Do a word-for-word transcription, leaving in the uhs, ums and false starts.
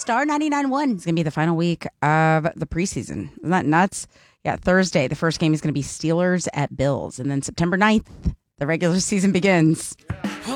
Star ninety-nine point one is going to be the final week of the preseason. Isn't that nuts? Yeah, Thursday, the first game is going to be Steelers at Bills. And then September ninth, the regular season begins. Yeah.